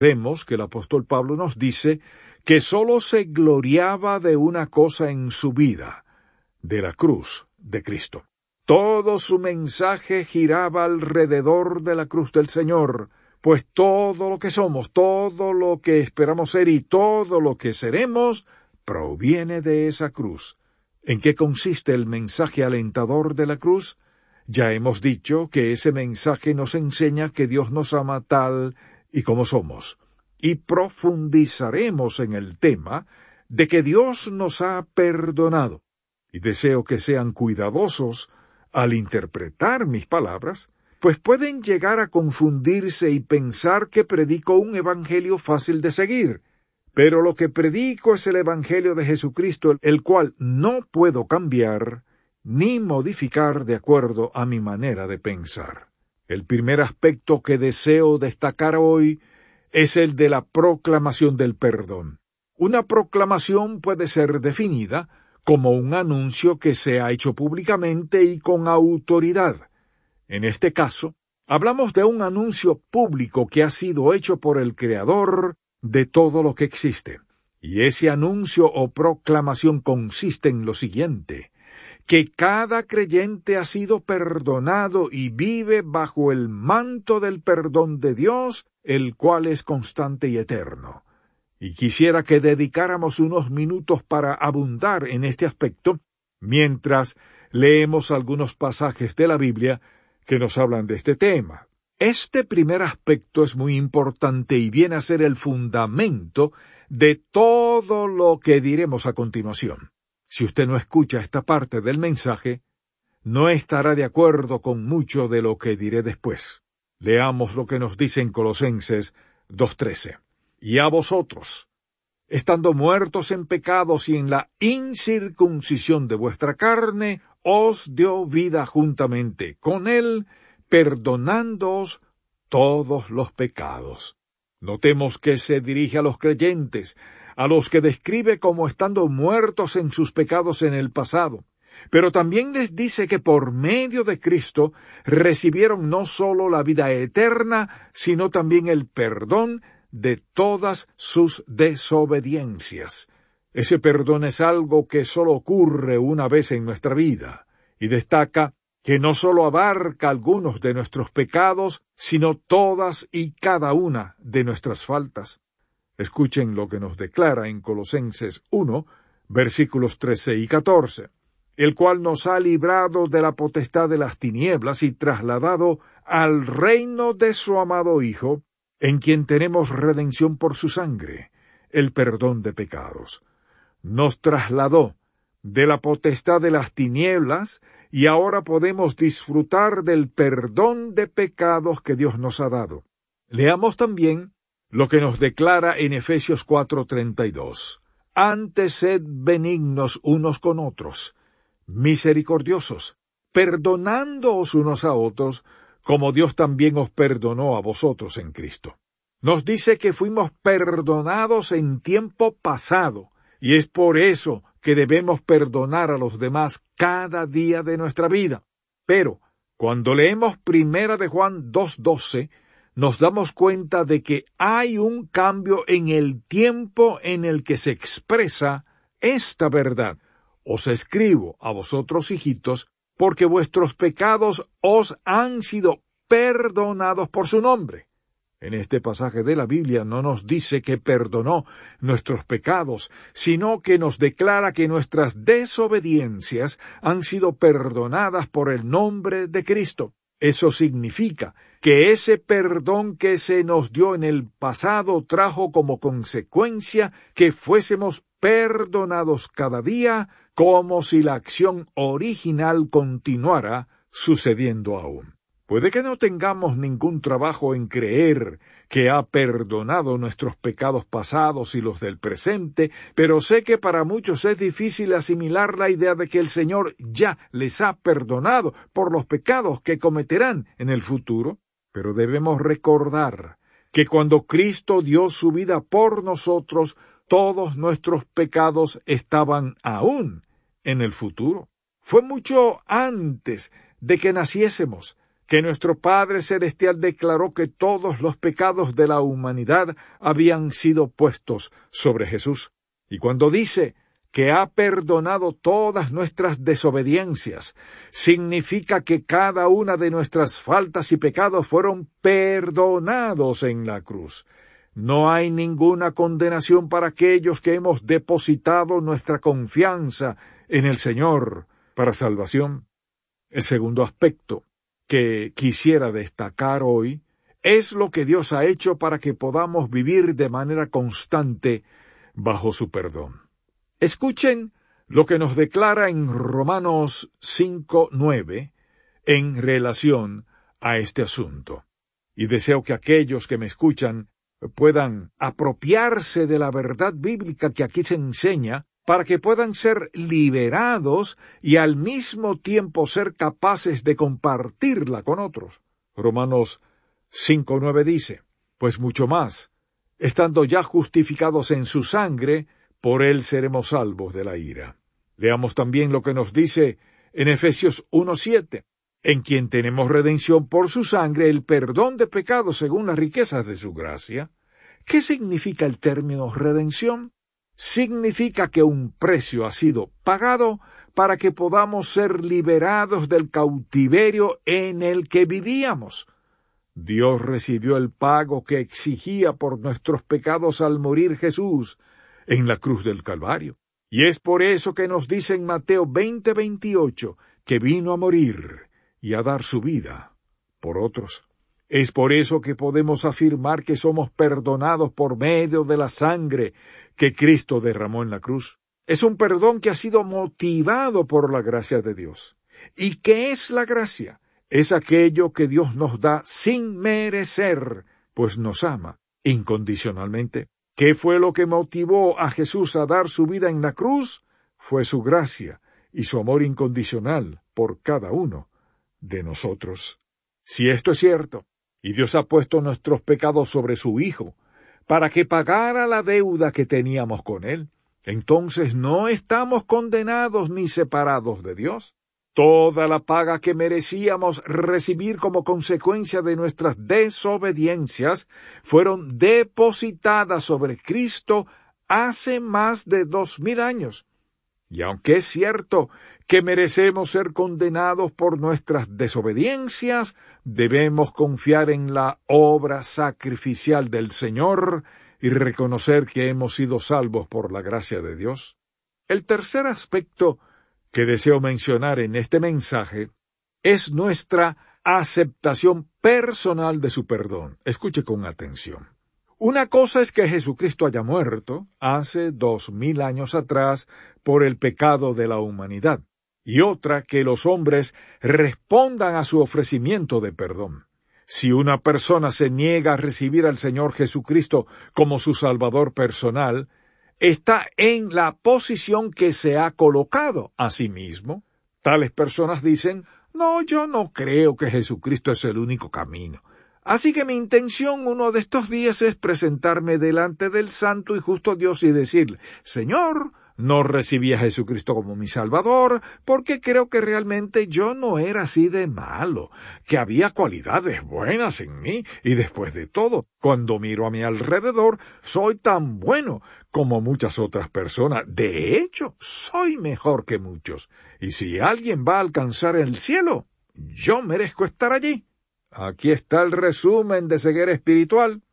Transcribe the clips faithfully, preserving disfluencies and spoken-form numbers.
Vemos que el apóstol Pablo nos dice que sólo se gloriaba de una cosa en su vida, de la cruz de Cristo. Todo su mensaje giraba alrededor de la cruz del Señor, pues todo lo que somos, todo lo que esperamos ser y todo lo que seremos, proviene de esa cruz. ¿En qué consiste el mensaje alentador de la cruz? Ya hemos dicho que ese mensaje nos enseña que Dios nos ama tal y como somos, y profundizaremos en el tema de que Dios nos ha perdonado. Y deseo que sean cuidadosos al interpretar mis palabras, pues pueden llegar a confundirse y pensar que predico un evangelio fácil de seguir. Pero lo que predico es el evangelio de Jesucristo, el cual no puedo cambiar ni modificar de acuerdo a mi manera de pensar. El primer aspecto que deseo destacar hoy es el de la proclamación del perdón. Una proclamación puede ser definida como un anuncio que se ha hecho públicamente y con autoridad. En este caso, hablamos de un anuncio público que ha sido hecho por el Creador de todo lo que existe. Y ese anuncio o proclamación consiste en lo siguiente: que cada creyente ha sido perdonado y vive bajo el manto del perdón de Dios, el cual es constante y eterno. Y quisiera que dedicáramos unos minutos para abundar en este aspecto, mientras leemos algunos pasajes de la Biblia que nos hablan de este tema. Este primer aspecto es muy importante y viene a ser el fundamento de todo lo que diremos a continuación. Si usted no escucha esta parte del mensaje, no estará de acuerdo con mucho de lo que diré después. Leamos lo que nos dice en Colosenses dos trece. Y a vosotros, estando muertos en pecados y en la incircuncisión de vuestra carne, os dio vida juntamente con él, perdonándoos todos los pecados. Notemos que se dirige a los creyentes, a los que describe como estando muertos en sus pecados en el pasado, pero también les dice que por medio de Cristo recibieron no solo la vida eterna, sino también el perdón de todas sus desobediencias. Ese perdón es algo que solo ocurre una vez en nuestra vida, y destaca que no solo abarca algunos de nuestros pecados, sino todas y cada una de nuestras faltas. Escuchen lo que nos declara en Colosenses uno, versículos trece y catorce, el cual nos ha librado de la potestad de las tinieblas y trasladado al reino de su amado Hijo, en quien tenemos redención por su sangre, el perdón de pecados. Nos trasladó de la potestad de las tinieblas y ahora podemos disfrutar del perdón de pecados que Dios nos ha dado. Leamos también lo que nos declara en Efesios cuatro treinta y dos. Antes sed benignos unos con otros, misericordiosos, perdonándoos unos a otros, como Dios también os perdonó a vosotros en Cristo. Nos dice que fuimos perdonados en tiempo pasado, y es por eso que debemos perdonar a los demás cada día de nuestra vida. Pero, cuando leemos Primera de Juan dos doce, nos damos cuenta de que hay un cambio en el tiempo en el que se expresa esta verdad. Os escribo a vosotros, hijitos, porque vuestros pecados os han sido perdonados por su nombre. En este pasaje de la Biblia no nos dice que perdonó nuestros pecados, sino que nos declara que nuestras desobediencias han sido perdonadas por el nombre de Cristo. Eso significa que ese perdón que se nos dio en el pasado trajo como consecuencia que fuésemos perdonados cada día, como si la acción original continuara sucediendo aún. Puede que no tengamos ningún trabajo en creer que ha perdonado nuestros pecados pasados y los del presente, pero sé que para muchos es difícil asimilar la idea de que el Señor ya les ha perdonado por los pecados que cometerán en el futuro. Pero debemos recordar que cuando Cristo dio su vida por nosotros, todos nuestros pecados estaban aún en el futuro. Fue mucho antes de que naciésemos que nuestro Padre Celestial declaró que todos los pecados de la humanidad habían sido puestos sobre Jesús. Y cuando dice que ha perdonado todas nuestras desobediencias, significa que cada una de nuestras faltas y pecados fueron perdonados en la cruz. No hay ninguna condenación para aquellos que hemos depositado nuestra confianza en el Señor para salvación. El segundo aspecto que quisiera destacar hoy es lo que Dios ha hecho para que podamos vivir de manera constante bajo su perdón. Escuchen lo que nos declara en Romanos cinco nueve en relación a este asunto. Y deseo que aquellos que me escuchan puedan apropiarse de la verdad bíblica que aquí se enseña, para que puedan ser liberados y al mismo tiempo ser capaces de compartirla con otros. Romanos cinco nueve dice, pues mucho más, estando ya justificados en su sangre, por él seremos salvos de la ira. Leamos también lo que nos dice en Efesios uno siete, en quien tenemos redención por su sangre, el perdón de pecados según las riquezas de su gracia. ¿Qué significa el término redención? Significa que un precio ha sido pagado para que podamos ser liberados del cautiverio en el que vivíamos. Dios recibió el pago que exigía por nuestros pecados al morir Jesús en la cruz del Calvario. Y es por eso que nos dice en Mateo veinte veintiocho que vino a morir y a dar su vida por otros. Es por eso que podemos afirmar que somos perdonados por medio de la sangre que Cristo derramó en la cruz. Es un perdón que ha sido motivado por la gracia de Dios. ¿Y qué es la gracia? Es aquello que Dios nos da sin merecer, pues nos ama incondicionalmente. ¿Qué fue lo que motivó a Jesús a dar su vida en la cruz? Fue su gracia y su amor incondicional por cada uno de nosotros. Si esto es cierto, y Dios ha puesto nuestros pecados sobre su Hijo, para que pagara la deuda que teníamos con Él, entonces no estamos condenados ni separados de Dios. Toda la paga que merecíamos recibir como consecuencia de nuestras desobediencias fueron depositadas sobre Cristo hace más de dos mil años. Y aunque es cierto que merecemos ser condenados por nuestras desobediencias, debemos confiar en la obra sacrificial del Señor y reconocer que hemos sido salvos por la gracia de Dios. El tercer aspecto que deseo mencionar en este mensaje es nuestra aceptación personal de su perdón. Escuche con atención. Una cosa es que Jesucristo haya muerto hace dos mil años atrás por el pecado de la humanidad, y otra que los hombres respondan a su ofrecimiento de perdón. Si una persona se niega a recibir al Señor Jesucristo como su Salvador personal, está en la posición que se ha colocado a sí mismo. Tales personas dicen, no, yo no creo que Jesucristo es el único camino. Así que mi intención uno de estos días es presentarme delante del santo y justo Dios y decirle, Señor, no recibí a Jesucristo como mi Salvador, porque creo que realmente yo no era así de malo, que había cualidades buenas en mí, y después de todo, cuando miro a mi alrededor, soy tan bueno como muchas otras personas. De hecho, soy mejor que muchos, y si alguien va a alcanzar el cielo, yo merezco estar allí. Aquí está el resumen de ceguera espiritual.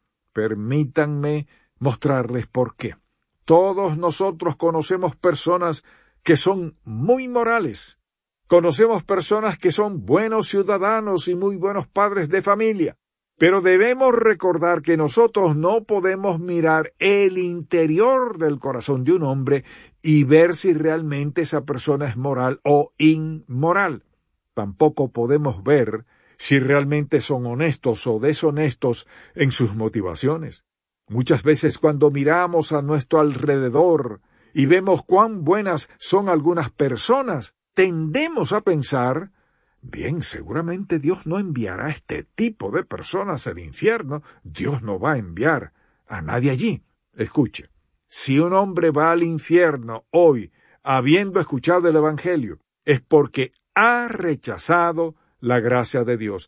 Permítanme mostrarles por qué. Todos nosotros conocemos personas que son muy morales. Conocemos personas que son buenos ciudadanos y muy buenos padres de familia. Pero debemos recordar que nosotros no podemos mirar el interior del corazón de un hombre y ver si realmente esa persona es moral o inmoral. Tampoco podemos ver si realmente son honestos o deshonestos en sus motivaciones. Muchas veces cuando miramos a nuestro alrededor y vemos cuán buenas son algunas personas, tendemos a pensar, bien, seguramente Dios no enviará a este tipo de personas al infierno, Dios no va a enviar a nadie allí. Escuche, si un hombre va al infierno hoy, habiendo escuchado el Evangelio, es porque ha rechazado la gracia de Dios,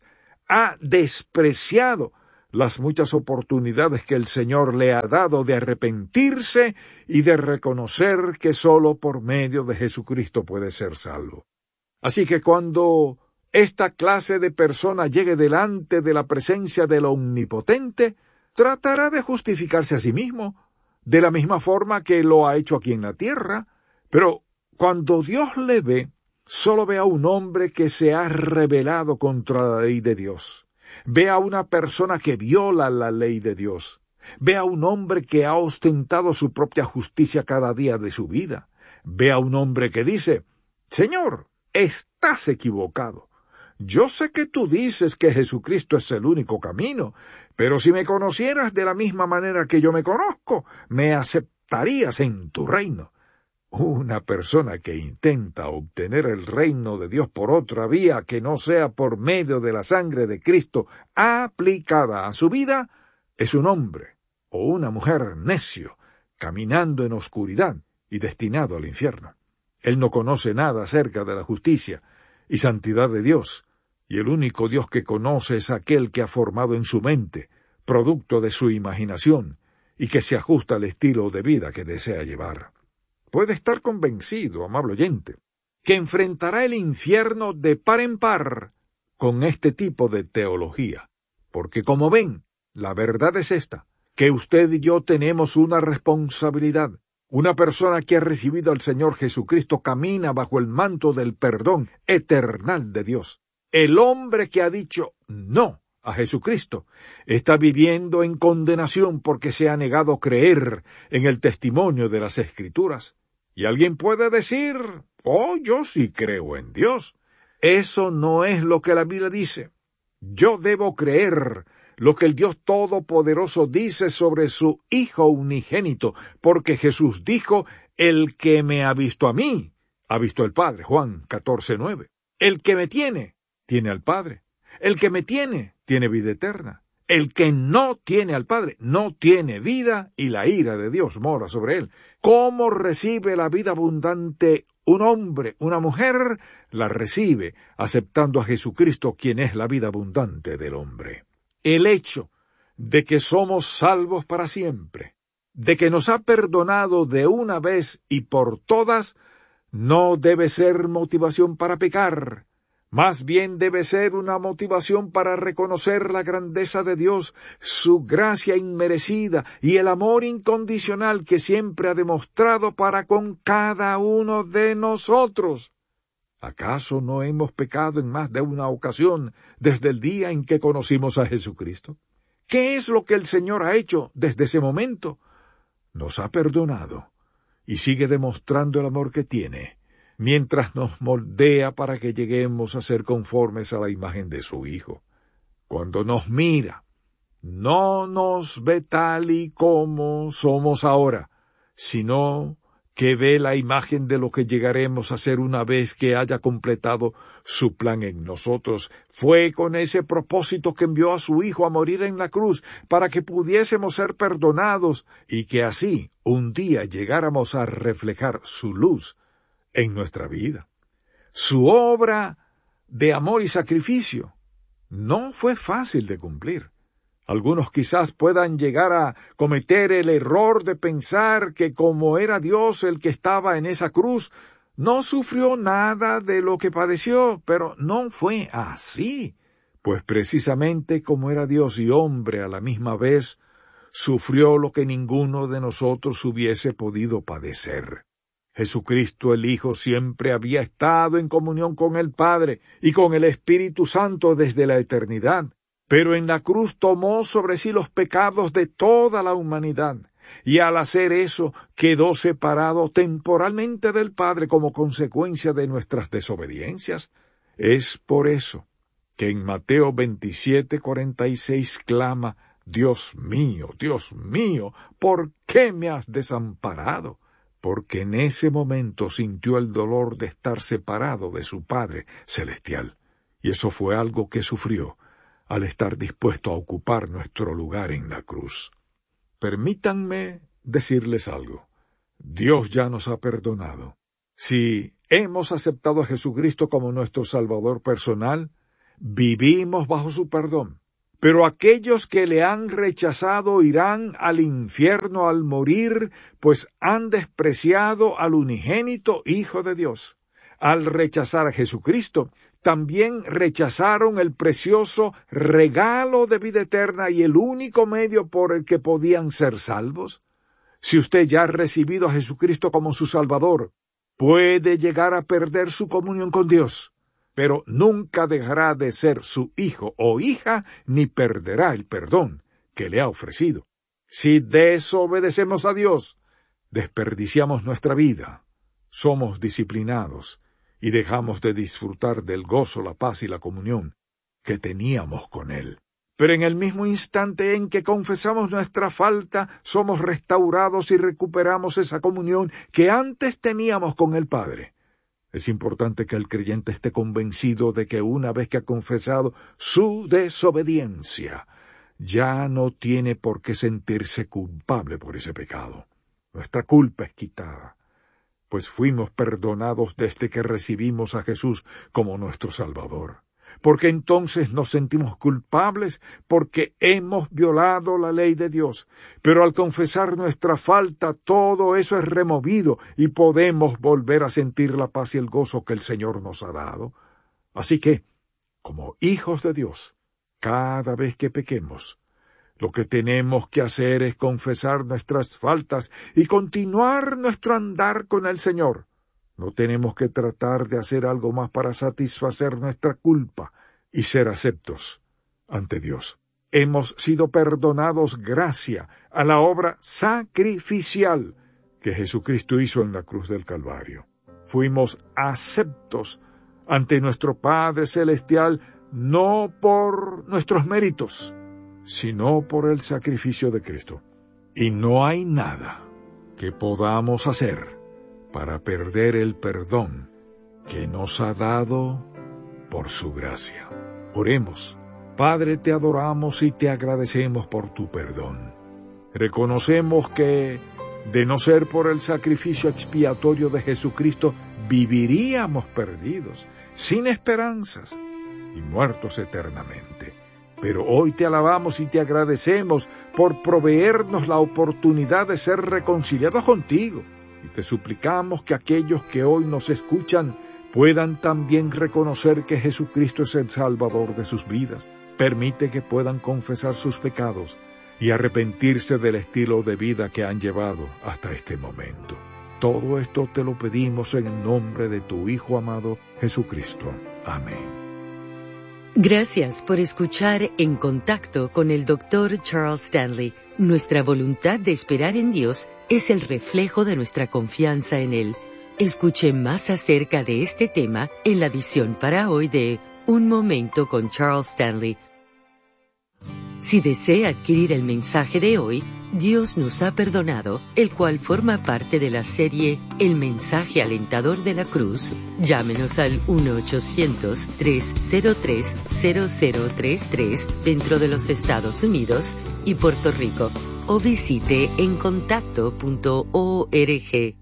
ha despreciado las muchas oportunidades que el Señor le ha dado de arrepentirse y de reconocer que sólo por medio de Jesucristo puede ser salvo. Así que cuando esta clase de persona llegue delante de la presencia del Omnipotente, tratará de justificarse a sí mismo, de la misma forma que lo ha hecho aquí en la tierra, pero cuando Dios le ve, solo ve a un hombre que se ha rebelado contra la ley de Dios. Ve a una persona que viola la ley de Dios. Ve a un hombre que ha ostentado su propia justicia cada día de su vida. Ve a un hombre que dice, Señor, estás equivocado. Yo sé que tú dices que Jesucristo es el único camino, pero si me conocieras de la misma manera que yo me conozco, me aceptarías en tu reino. Una persona que intenta obtener el reino de Dios por otra vía que no sea por medio de la sangre de Cristo aplicada a su vida, es un hombre o una mujer necio, caminando en oscuridad y destinado al infierno. Él no conoce nada acerca de la justicia y santidad de Dios, y el único Dios que conoce es aquel que ha formado en su mente, producto de su imaginación, y que se ajusta al estilo de vida que desea llevar. Puede estar convencido, amable oyente, que enfrentará el infierno de par en par con este tipo de teología, porque como ven, la verdad es esta, que usted y yo tenemos una responsabilidad. Una persona que ha recibido al Señor Jesucristo camina bajo el manto del perdón eternal de Dios. El hombre que ha dicho no a Jesucristo está viviendo en condenación porque se ha negado a creer en el testimonio de las Escrituras. Y alguien puede decir, oh, yo sí creo en Dios. Eso no es lo que la Biblia dice. Yo debo creer lo que el Dios Todopoderoso dice sobre su Hijo unigénito, porque Jesús dijo, el que me ha visto a mí, ha visto al Padre, Juan catorce nueve. El que me tiene, tiene al Padre. El que me tiene, tiene vida eterna. El que no tiene al Padre, no tiene vida, y la ira de Dios mora sobre él. ¿Cómo recibe la vida abundante un hombre, una mujer? La recibe aceptando a Jesucristo, quien es la vida abundante del hombre. El hecho de que somos salvos para siempre, de que nos ha perdonado de una vez y por todas, no debe ser motivación para pecar. Más bien debe ser una motivación para reconocer la grandeza de Dios, su gracia inmerecida y el amor incondicional que siempre ha demostrado para con cada uno de nosotros. ¿Acaso no hemos pecado en más de una ocasión desde el día en que conocimos a Jesucristo? ¿Qué es lo que el Señor ha hecho desde ese momento? Nos ha perdonado y sigue demostrando el amor que tiene, mientras nos moldea para que lleguemos a ser conformes a la imagen de su Hijo. Cuando nos mira, no nos ve tal y como somos ahora, sino que ve la imagen de lo que llegaremos a ser una vez que haya completado su plan en nosotros. Fue con ese propósito que envió a su Hijo a morir en la cruz, para que pudiésemos ser perdonados y que así un día llegáramos a reflejar su luz en nuestra vida. Su obra de amor y sacrificio no fue fácil de cumplir. Algunos quizás puedan llegar a cometer el error de pensar que como era Dios el que estaba en esa cruz, no sufrió nada de lo que padeció, pero no fue así, pues precisamente como era Dios y hombre a la misma vez, sufrió lo que ninguno de nosotros hubiese podido padecer. Jesucristo el Hijo siempre había estado en comunión con el Padre y con el Espíritu Santo desde la eternidad, pero en la cruz tomó sobre sí los pecados de toda la humanidad, y al hacer eso quedó separado temporalmente del Padre como consecuencia de nuestras desobediencias. Es por eso que en Mateo veintisiete cuarenta y seis clama, Dios mío, Dios mío, ¿por qué me has desamparado? Porque en ese momento sintió el dolor de estar separado de su Padre celestial, y eso fue algo que sufrió al estar dispuesto a ocupar nuestro lugar en la cruz. Permítanme decirles algo. Dios ya nos ha perdonado. Si hemos aceptado a Jesucristo como nuestro Salvador personal, vivimos bajo su perdón. Pero aquellos que le han rechazado irán al infierno al morir, pues han despreciado al unigénito Hijo de Dios. Al rechazar a Jesucristo, también rechazaron el precioso regalo de vida eterna y el único medio por el que podían ser salvos. Si usted ya ha recibido a Jesucristo como su Salvador, puede llegar a perder su comunión con Dios, pero nunca dejará de ser su hijo o hija, ni perderá el perdón que le ha ofrecido. Si desobedecemos a Dios, desperdiciamos nuestra vida, somos disciplinados y dejamos de disfrutar del gozo, la paz y la comunión que teníamos con Él. Pero en el mismo instante en que confesamos nuestra falta, somos restaurados y recuperamos esa comunión que antes teníamos con el Padre. Es importante que el creyente esté convencido de que una vez que ha confesado su desobediencia, ya no tiene por qué sentirse culpable por ese pecado. Nuestra culpa es quitada, pues fuimos perdonados desde que recibimos a Jesús como nuestro Salvador. Porque entonces nos sentimos culpables porque hemos violado la ley de Dios. Pero al confesar nuestra falta, todo eso es removido y podemos volver a sentir la paz y el gozo que el Señor nos ha dado. Así que, como hijos de Dios, cada vez que pequemos, lo que tenemos que hacer es confesar nuestras faltas y continuar nuestro andar con el Señor. No tenemos que tratar de hacer algo más para satisfacer nuestra culpa y ser aceptos ante Dios. Hemos sido perdonados gracias a la obra sacrificial que Jesucristo hizo en la cruz del Calvario. Fuimos aceptos ante nuestro Padre Celestial no por nuestros méritos, sino por el sacrificio de Cristo. Y no hay nada que podamos hacer para perder el perdón que nos ha dado por su gracia. Oremos. Padre, te adoramos y te agradecemos por tu perdón. Reconocemos que, de no ser por el sacrificio expiatorio de Jesucristo, viviríamos perdidos, sin esperanzas y muertos eternamente. Pero hoy te alabamos y te agradecemos por proveernos la oportunidad de ser reconciliados contigo. Y te suplicamos que aquellos que hoy nos escuchan puedan también reconocer que Jesucristo es el Salvador de sus vidas. Permite que puedan confesar sus pecados y arrepentirse del estilo de vida que han llevado hasta este momento. Todo esto te lo pedimos en el nombre de tu Hijo amado, Jesucristo. Amén. Gracias por escuchar En Contacto con el doctor Charles Stanley. Nuestra voluntad de esperar en Dios es el reflejo de nuestra confianza en Él. Escuche más acerca de este tema en la edición para hoy de Un Momento con Charles Stanley. Si desea adquirir el mensaje de hoy, Dios nos ha perdonado, el cual forma parte de la serie El Mensaje Alentador de la Cruz, llámenos al uno ochocientos, tres cero tres, cero cero tres tres dentro de los Estados Unidos y Puerto Rico, o visite en contacto punto org.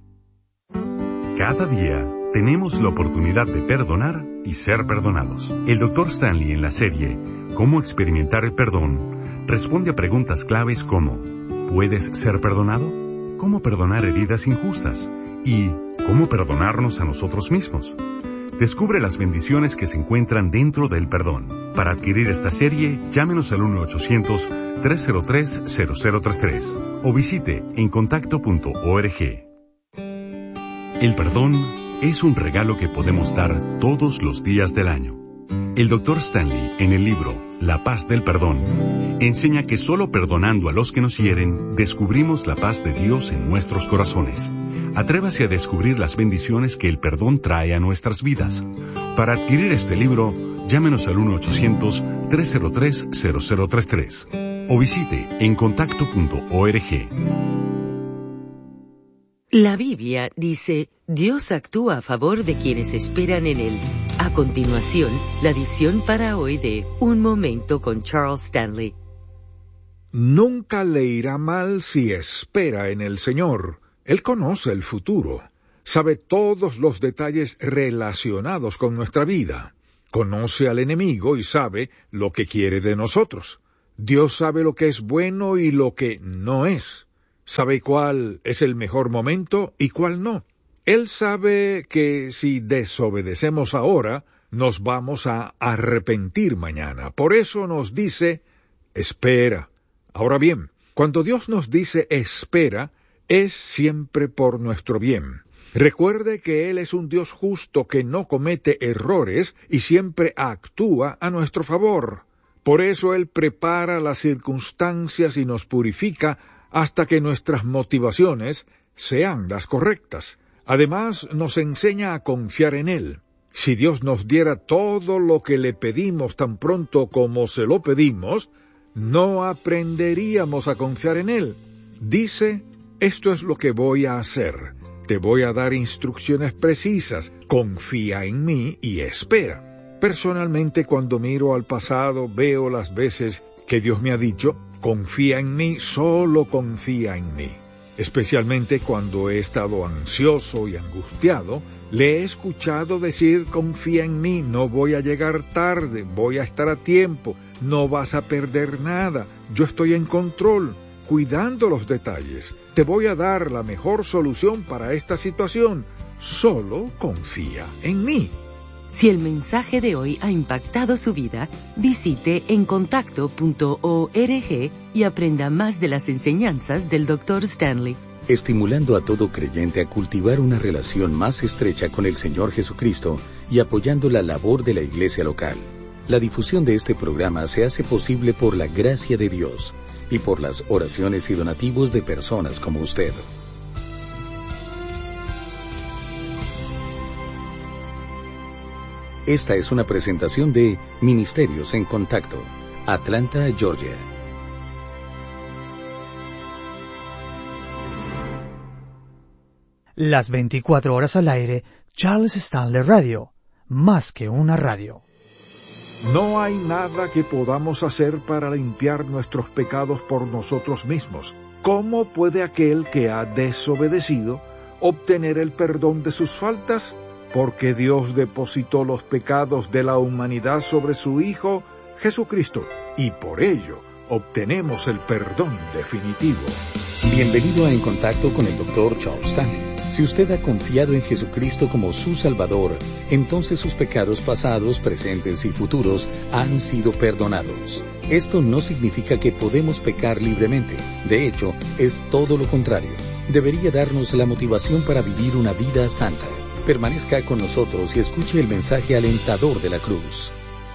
Cada día tenemos la oportunidad de perdonar y ser perdonados. El doctor Stanley en la serie Cómo experimentar el perdón responde a preguntas claves como ¿puedes ser perdonado? ¿Cómo perdonar heridas injustas? ¿Y cómo perdonarnos a nosotros mismos? Descubre las bendiciones que se encuentran dentro del perdón. Para adquirir esta serie, llámenos al uno ochocientos, tres cero tres, cero cero tres tres o visite en contacto punto org. El perdón es un regalo que podemos dar todos los días del año. El doctor Stanley, en el libro La paz del perdón, enseña que solo perdonando a los que nos hieren, descubrimos la paz de Dios en nuestros corazones. Atrévase a descubrir las bendiciones que el perdón trae a nuestras vidas. Para adquirir este libro, llámenos al uno ochocientos, tres cero tres, cero cero tres tres o visite en contacto punto org. La Biblia dice, Dios actúa a favor de quienes esperan en Él. A continuación, la edición para hoy de Un Momento con Charles Stanley. Nunca le irá mal si espera en el Señor. Él conoce el futuro, sabe todos los detalles relacionados con nuestra vida. Conoce al enemigo y sabe lo que quiere de nosotros. Dios sabe lo que es bueno y lo que no es. Sabe cuál es el mejor momento y cuál no. Él sabe que si desobedecemos ahora, nos vamos a arrepentir mañana. Por eso nos dice, espera. Ahora bien, cuando Dios nos dice espera, es siempre por nuestro bien. Recuerde que Él es un Dios justo que no comete errores y siempre actúa a nuestro favor. Por eso Él prepara las circunstancias y nos purifica hasta que nuestras motivaciones sean las correctas. Además, nos enseña a confiar en Él. Si Dios nos diera todo lo que le pedimos tan pronto como se lo pedimos, no aprenderíamos a confiar en Él. Dice, esto es lo que voy a hacer. Te voy a dar instrucciones precisas. Confía en mí y espera. Personalmente, cuando miro al pasado, veo las veces que Dios me ha dicho, confía en mí, solo confía en mí. Especialmente cuando he estado ansioso y angustiado, le he escuchado decir, confía en mí, no voy a llegar tarde, voy a estar a tiempo, no vas a perder nada, yo estoy en control, cuidando los detalles, te voy a dar la mejor solución para esta situación, solo confía en mí. Si el mensaje de hoy ha impactado su vida, visite encontacto punto org y aprenda más de las enseñanzas del doctor Stanley. Estimulando a todo creyente a cultivar una relación más estrecha con el Señor Jesucristo y apoyando la labor de la iglesia local. La difusión de este programa se hace posible por la gracia de Dios y por las oraciones y donativos de personas como usted. Esta es una presentación de Ministerios en Contacto, Atlanta, Georgia. Las veinticuatro horas al aire, Charles Stanley Radio, más que una radio. No hay nada que podamos hacer para limpiar nuestros pecados por nosotros mismos. ¿Cómo puede aquel que ha desobedecido obtener el perdón de sus faltas? Porque Dios depositó los pecados de la humanidad sobre su Hijo, Jesucristo, y por ello obtenemos el perdón definitivo. Bienvenido a En Contacto con el doctor Charles Stanley. Si usted ha confiado en Jesucristo como su Salvador, entonces sus pecados pasados, presentes y futuros han sido perdonados. Esto no significa que podemos pecar libremente. De hecho, es todo lo contrario. Debería darnos la motivación para vivir una vida santa. Permanezca con nosotros y escuche el mensaje alentador de la cruz.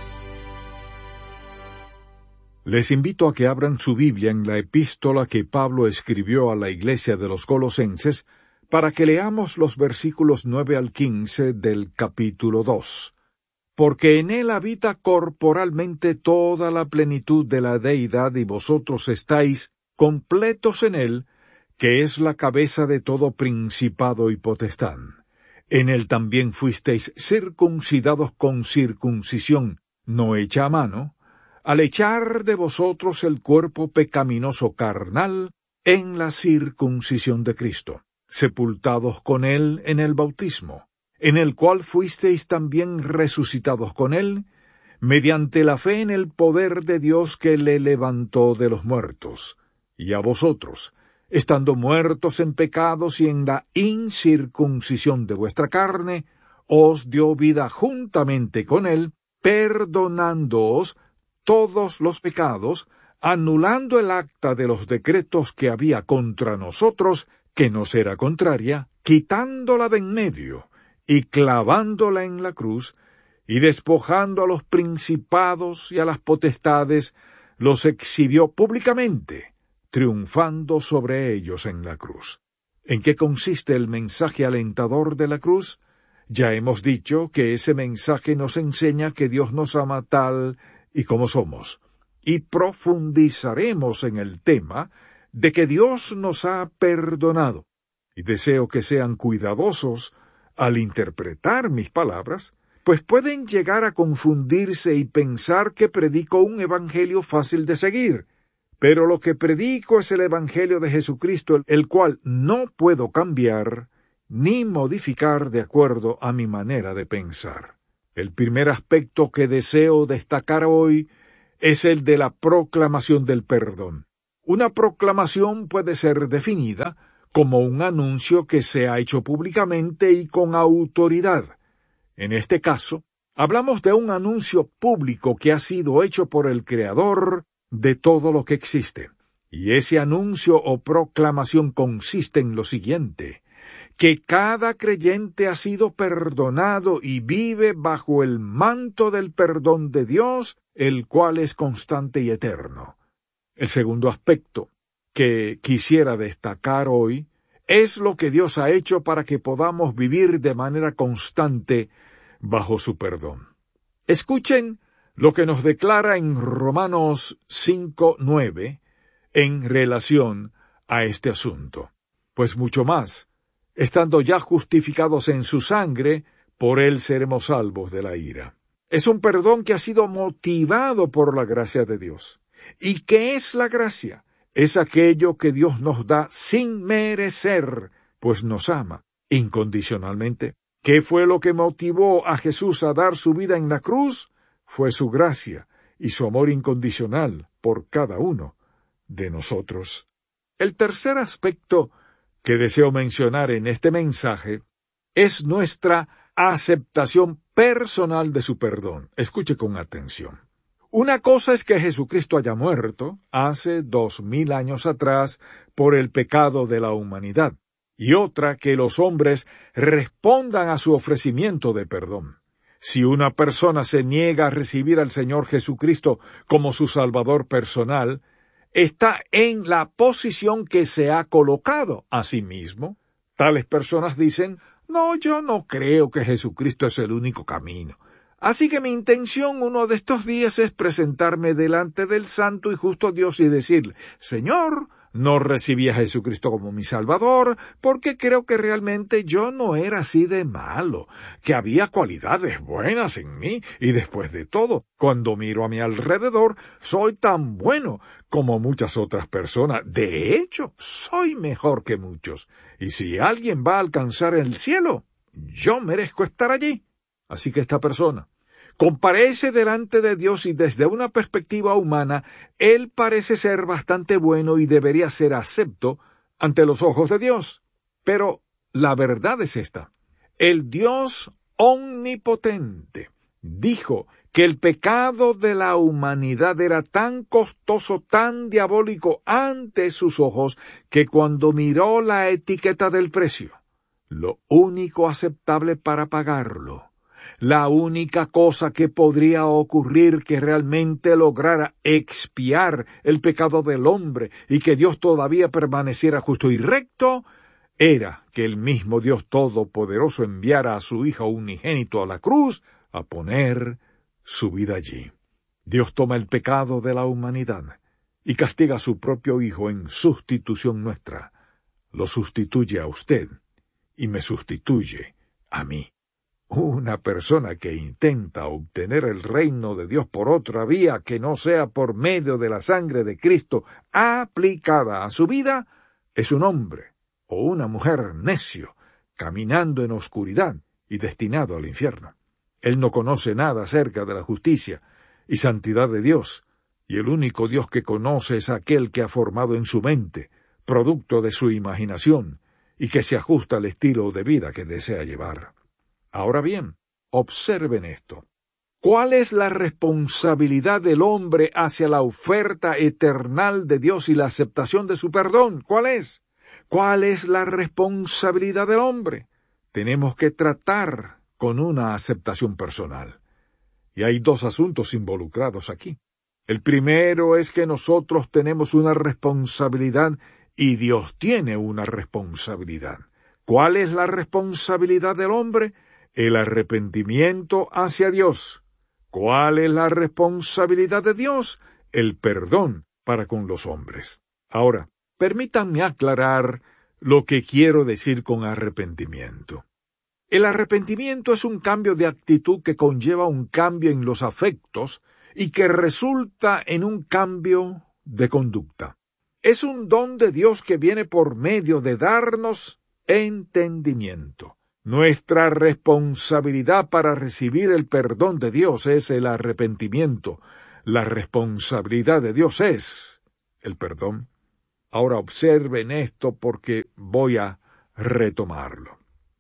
Les invito a que abran su Biblia en la epístola que Pablo escribió a la iglesia de los Colosenses para que leamos los versículos nueve al quince del capítulo dos. Porque en él habita corporalmente toda la plenitud de la deidad y vosotros estáis completos en él, que es la cabeza de todo principado y potestad. En él también fuisteis circuncidados con circuncisión no hecha a mano, al echar de vosotros el cuerpo pecaminoso carnal en la circuncisión de Cristo, sepultados con él en el bautismo, en el cual fuisteis también resucitados con él, mediante la fe en el poder de Dios que le levantó de los muertos, y a vosotros, estando muertos en pecados y en la incircuncisión de vuestra carne, os dio vida juntamente con él, perdonándoos todos los pecados, anulando el acta de los decretos que había contra nosotros, que nos era contraria, quitándola de en medio, y clavándola en la cruz, y despojando a los principados y a las potestades, los exhibió públicamente, triunfando sobre ellos en la cruz. ¿En qué consiste el mensaje alentador de la cruz? Ya hemos dicho que ese mensaje nos enseña que Dios nos ama tal y como somos, y profundizaremos en el tema de que Dios nos ha perdonado, y deseo que sean cuidadosos al interpretar mis palabras, pues pueden llegar a confundirse y pensar que predico un evangelio fácil de seguir, pero lo que predico es el evangelio de Jesucristo, el cual no puedo cambiar ni modificar de acuerdo a mi manera de pensar. El primer aspecto que deseo destacar hoy es el de la proclamación del perdón. Una proclamación puede ser definida como un anuncio que se ha hecho públicamente y con autoridad. En este caso, hablamos de un anuncio público que ha sido hecho por el Creador de todo lo que existe. Y ese anuncio o proclamación consiste en lo siguiente: que cada creyente ha sido perdonado y vive bajo el manto del perdón de Dios, el cual es constante y eterno. El segundo aspecto que quisiera destacar hoy es lo que Dios ha hecho para que podamos vivir de manera constante bajo su perdón. Escuchen lo que nos declara en Romanos cinco nueve en relación a este asunto. Pues mucho más, estando ya justificados en su sangre, por él seremos salvos de la ira. Es un perdón que ha sido motivado por la gracia de Dios. ¿Y qué es la gracia? Es aquello que Dios nos da sin merecer, pues nos ama incondicionalmente. ¿Qué fue lo que motivó a Jesús a dar su vida en la cruz? Fue su gracia y su amor incondicional por cada uno de nosotros. El tercer aspecto que deseo mencionar en este mensaje es nuestra aceptación personal de su perdón. Escuche con atención. Una cosa es que Jesucristo haya muerto hace dos mil años atrás por el pecado de la humanidad, y otra que los hombres respondan a su ofrecimiento de perdón. Si una persona se niega a recibir al Señor Jesucristo como su Salvador personal, está en la posición que se ha colocado a sí mismo. Tales personas dicen: no, yo no creo que Jesucristo es el único camino. Así que mi intención uno de estos días es presentarme delante del santo y justo Dios y decirle: Señor, no recibí a Jesucristo como mi Salvador, porque creo que realmente yo no era así de malo, que había cualidades buenas en mí, y después de todo, cuando miro a mi alrededor, soy tan bueno como muchas otras personas. De hecho, soy mejor que muchos. Y si alguien va a alcanzar el cielo, yo merezco estar allí. Así que esta persona comparece delante de Dios y desde una perspectiva humana, él parece ser bastante bueno y debería ser acepto ante los ojos de Dios. Pero la verdad es esta: el Dios omnipotente dijo que el pecado de la humanidad era tan costoso, tan diabólico ante sus ojos, que cuando miró la etiqueta del precio, lo único aceptable para pagarlo, la única cosa que podría ocurrir que realmente lograra expiar el pecado del hombre y que Dios todavía permaneciera justo y recto, era que el mismo Dios Todopoderoso enviara a su Hijo unigénito a la cruz a poner su vida allí. Dios toma el pecado de la humanidad y castiga a su propio Hijo en sustitución nuestra. Lo sustituye a usted y me sustituye a mí. Una persona que intenta obtener el reino de Dios por otra vía que no sea por medio de la sangre de Cristo aplicada a su vida, es un hombre o una mujer necio, caminando en oscuridad y destinado al infierno. Él no conoce nada acerca de la justicia y santidad de Dios, y el único Dios que conoce es aquel que ha formado en su mente, producto de su imaginación, y que se ajusta al estilo de vida que desea llevar. Ahora bien, observen esto. ¿Cuál es la responsabilidad del hombre hacia la oferta eternal de Dios y la aceptación de su perdón? ¿Cuál es? ¿Cuál es la responsabilidad del hombre? Tenemos que tratar con una aceptación personal. Y hay dos asuntos involucrados aquí. El primero es que nosotros tenemos una responsabilidad y Dios tiene una responsabilidad. ¿Cuál es la responsabilidad del hombre? El arrepentimiento hacia Dios. ¿Cuál es la responsabilidad de Dios? El perdón para con los hombres. Ahora, permítanme aclarar lo que quiero decir con arrepentimiento. El arrepentimiento es un cambio de actitud que conlleva un cambio en los afectos y que resulta en un cambio de conducta. Es un don de Dios que viene por medio de darnos entendimiento. Nuestra responsabilidad para recibir el perdón de Dios es el arrepentimiento. La responsabilidad de Dios es el perdón. Ahora observen esto porque voy a retomarlo.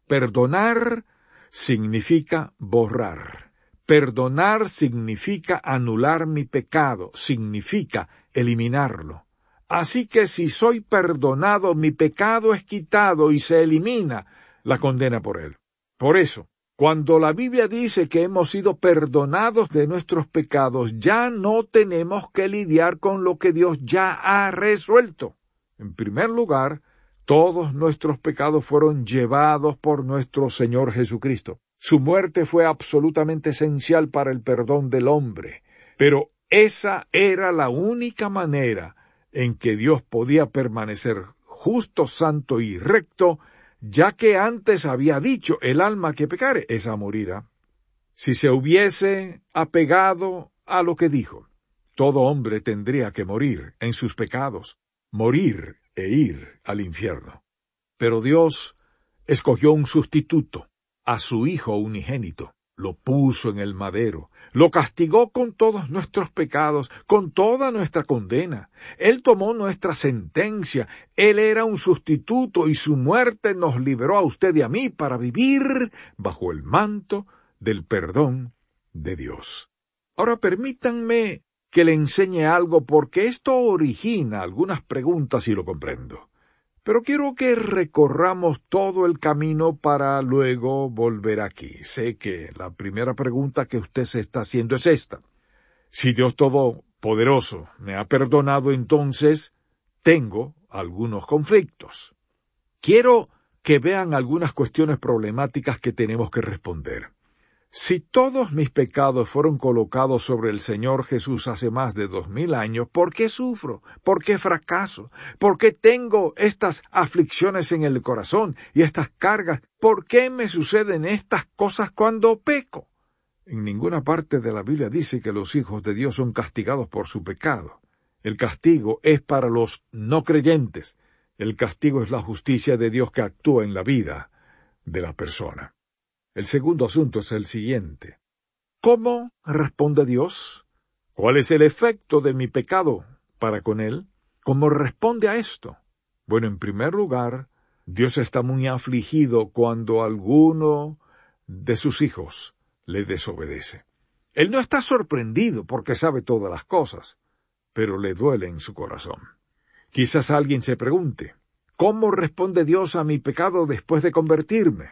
Perdonar significa borrar. Perdonar significa anular mi pecado, significa eliminarlo. Así que si soy perdonado, mi pecado es quitado y se elimina la condena por él. Por eso, cuando la Biblia dice que hemos sido perdonados de nuestros pecados, ya no tenemos que lidiar con lo que Dios ya ha resuelto. En primer lugar, todos nuestros pecados fueron llevados por nuestro Señor Jesucristo. Su muerte fue absolutamente esencial para el perdón del hombre, pero esa era la única manera en que Dios podía permanecer justo, santo y recto, ya que antes había dicho, el alma que pecare, esa morirá. Si se hubiese apegado a lo que dijo, todo hombre tendría que morir en sus pecados, morir e ir al infierno. Pero Dios escogió un sustituto, a su Hijo unigénito, lo puso en el madero, lo castigó con todos nuestros pecados, con toda nuestra condena. Él tomó nuestra sentencia, Él era un sustituto y su muerte nos liberó a usted y a mí para vivir bajo el manto del perdón de Dios. Ahora permítanme que le enseñe algo porque esto origina algunas preguntas y lo comprendo. Pero quiero que recorramos todo el camino para luego volver aquí. Sé que la primera pregunta que usted se está haciendo es esta. Si Dios Todopoderoso me ha perdonado, entonces tengo algunos conflictos. Quiero que vean algunas cuestiones problemáticas que tenemos que responder. Si todos mis pecados fueron colocados sobre el Señor Jesús hace más de dos mil años, ¿por qué sufro? ¿Por qué fracaso? ¿Por qué tengo estas aflicciones en el corazón y estas cargas? ¿Por qué me suceden estas cosas cuando peco? En ninguna parte de la Biblia dice que los hijos de Dios son castigados por su pecado. El castigo es para los no creyentes. El castigo es la justicia de Dios que actúa en la vida de la persona. El segundo asunto es el siguiente. ¿Cómo responde Dios? ¿Cuál es el efecto de mi pecado para con Él? ¿Cómo responde a esto? Bueno, en primer lugar, Dios está muy afligido cuando alguno de sus hijos le desobedece. Él no está sorprendido porque sabe todas las cosas, pero le duele en su corazón. Quizás alguien se pregunte, ¿cómo responde Dios a mi pecado después de convertirme?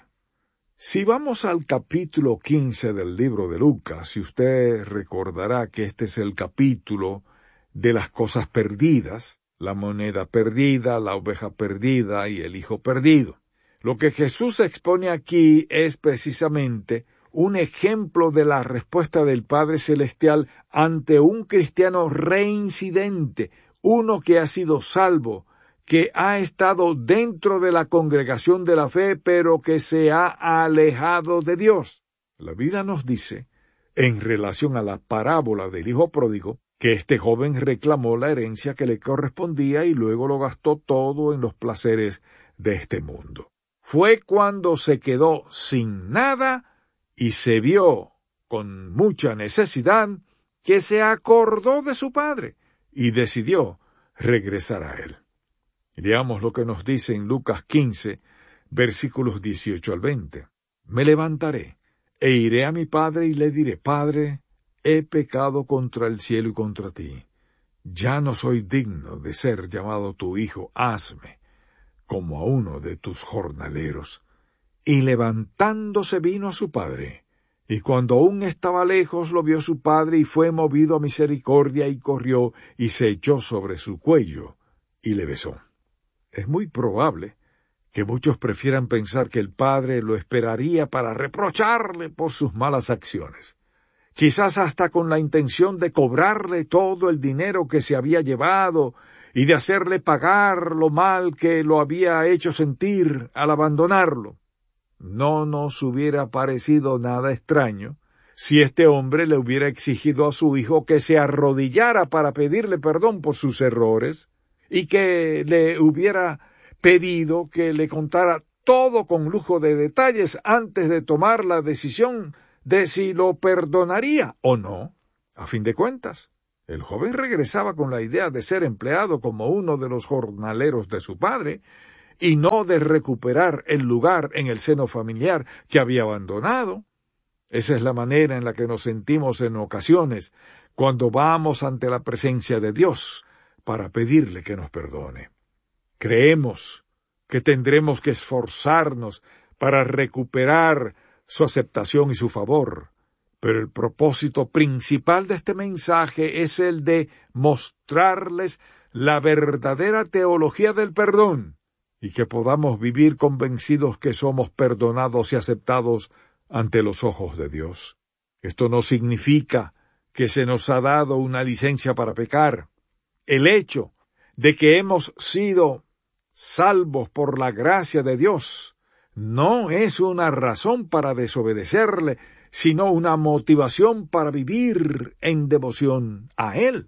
Si vamos al capítulo quince del libro de Lucas, si usted recordará que este es el capítulo de las cosas perdidas, la moneda perdida, la oveja perdida y el hijo perdido. Lo que Jesús expone aquí es precisamente un ejemplo de la respuesta del Padre Celestial ante un cristiano reincidente, uno que ha sido salvo, que ha estado dentro de la congregación de la fe, pero que se ha alejado de Dios. La Biblia nos dice, en relación a la parábola del hijo pródigo, que este joven reclamó la herencia que le correspondía y luego lo gastó todo en los placeres de este mundo. Fue cuando se quedó sin nada y se vio con mucha necesidad que se acordó de su padre y decidió regresar a él. Leamos lo que nos dice en Lucas quince, versículos dieciocho al veinte. Me levantaré, e iré a mi padre y le diré, Padre, he pecado contra el cielo y contra ti. Ya no soy digno de ser llamado tu hijo, hazme como a uno de tus jornaleros. Y levantándose vino a su padre, y cuando aún estaba lejos lo vio su padre y fue movido a misericordia y corrió y se echó sobre su cuello y le besó. Es muy probable que muchos prefieran pensar que el padre lo esperaría para reprocharle por sus malas acciones, quizás hasta con la intención de cobrarle todo el dinero que se había llevado y de hacerle pagar lo mal que lo había hecho sentir al abandonarlo. No nos hubiera parecido nada extraño si este hombre le hubiera exigido a su hijo que se arrodillara para pedirle perdón por sus errores, y que le hubiera pedido que le contara todo con lujo de detalles antes de tomar la decisión de si lo perdonaría o no. A fin de cuentas, el joven regresaba con la idea de ser empleado como uno de los jornaleros de su padre y no de recuperar el lugar en el seno familiar que había abandonado. Esa es la manera en la que nos sentimos en ocasiones cuando vamos ante la presencia de Dios para pedirle que nos perdone. Creemos que tendremos que esforzarnos para recuperar su aceptación y su favor, pero el propósito principal de este mensaje es el de mostrarles la verdadera teología del perdón y que podamos vivir convencidos que somos perdonados y aceptados ante los ojos de Dios. Esto no significa que se nos ha dado una licencia para pecar. El hecho de que hemos sido salvos por la gracia de Dios no es una razón para desobedecerle, sino una motivación para vivir en devoción a Él.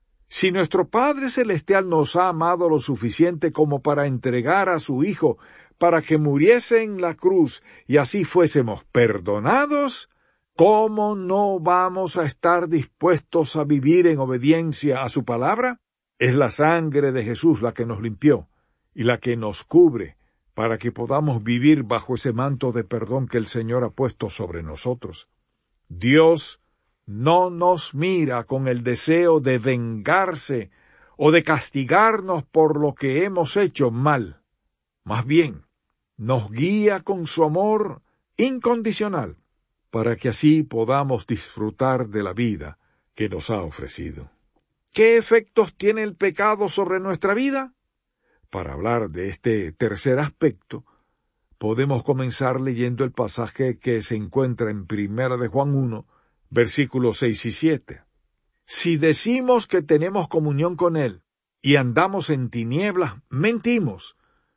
Si nuestro Padre Celestial nos ha amado lo suficiente como para entregar a su Hijo para que muriese en la cruz y así fuésemos perdonados, ¿cómo no vamos a estar dispuestos a vivir en obediencia a su palabra? Es la sangre de Jesús la que nos limpió y la que nos cubre para que podamos vivir bajo ese manto de perdón que el Señor ha puesto sobre nosotros. Dios no nos mira con el deseo de vengarse o de castigarnos por lo que hemos hecho mal. Más bien, nos guía con su amor incondicional para que así podamos disfrutar de la vida que nos ha ofrecido. ¿Qué efectos tiene el pecado sobre nuestra vida? Para hablar de este tercer aspecto, podemos comenzar leyendo el pasaje que se encuentra en Primera de Juan uno, versículos seis y siete. Si decimos que tenemos comunión con Él y andamos en tinieblas, mentimos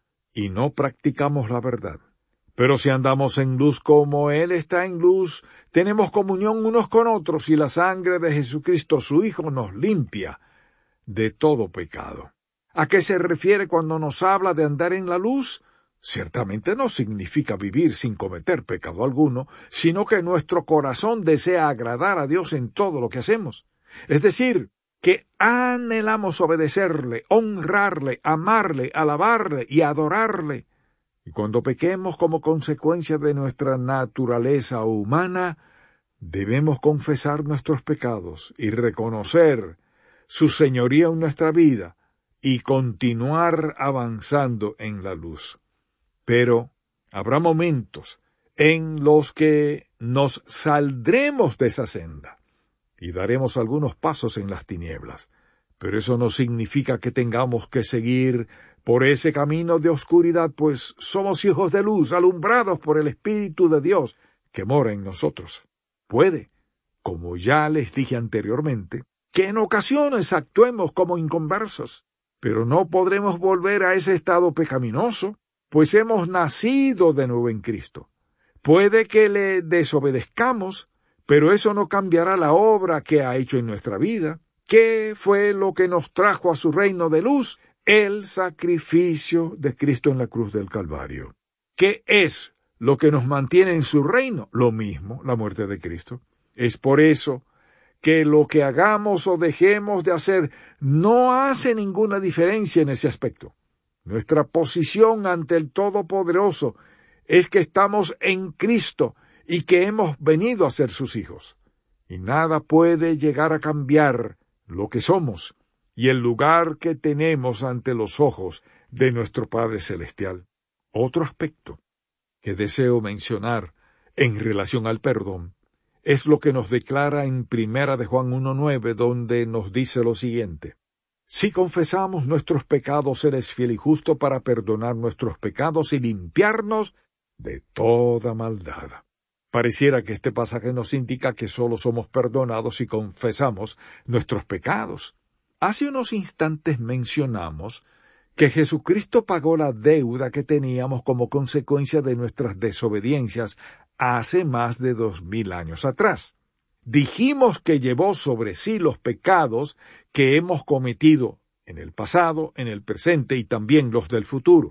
y no practicamos la verdad. Pero si andamos en luz como Él está en luz, tenemos comunión unos con otros y la sangre de Jesucristo, su Hijo, nos limpia de todo pecado. ¿A qué se refiere cuando nos habla de andar en la luz? Ciertamente no significa vivir sin cometer pecado alguno, sino que nuestro corazón desea agradar a Dios en todo lo que hacemos. Es decir, que anhelamos obedecerle, honrarle, amarle, alabarle y adorarle. Y cuando pequemos como consecuencia de nuestra naturaleza humana, debemos confesar nuestros pecados y reconocer su señoría en nuestra vida y continuar avanzando en la luz. Pero habrá momentos en los que nos saldremos de esa senda y daremos algunos pasos en las tinieblas. Pero eso no significa que tengamos que seguir por ese camino de oscuridad, pues somos hijos de luz, alumbrados por el Espíritu de Dios que mora en nosotros. Puede, como ya les dije anteriormente, que en ocasiones actuemos como inconversos, pero no podremos volver a ese estado pecaminoso, pues hemos nacido de nuevo en Cristo. Puede que le desobedezcamos, pero eso no cambiará la obra que ha hecho en nuestra vida. ¿Qué fue lo que nos trajo a su reino de luz? El sacrificio de Cristo en la cruz del Calvario. ¿Qué es lo que nos mantiene en su reino? Lo mismo, la muerte de Cristo. Es por eso que lo que hagamos o dejemos de hacer no hace ninguna diferencia en ese aspecto. Nuestra posición ante el Todopoderoso es que estamos en Cristo y que hemos venido a ser sus hijos. Y nada puede llegar a cambiar lo que somos y el lugar que tenemos ante los ojos de nuestro Padre Celestial. Otro aspecto que deseo mencionar en relación al perdón es lo que nos declara en Primera de Juan uno nueve, donde nos dice lo siguiente: si confesamos nuestros pecados, Él es fiel y justo para perdonar nuestros pecados y limpiarnos de toda maldad. Pareciera que este pasaje nos indica que solo somos perdonados si confesamos nuestros pecados. Hace unos instantes mencionamos que Jesucristo pagó la deuda que teníamos como consecuencia de nuestras desobediencias hace más de dos mil años atrás. Dijimos que llevó sobre sí los pecados que hemos cometido en el pasado, en el presente y también los del futuro.